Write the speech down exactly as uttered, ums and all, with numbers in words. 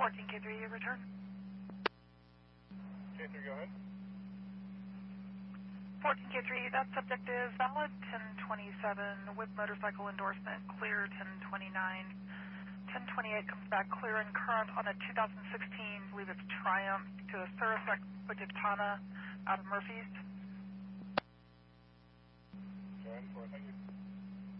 fourteen K three, return. K three, go ahead. fourteen K three, that subject is valid, ten twenty-seven, with motorcycle endorsement, clear, ten twenty-nine. ten twenty-eight comes back clear and current on a two thousand sixteen, I believe it's Triumph, to a Thoroughflex Quintana out of Murphy's. Go ahead, thank you.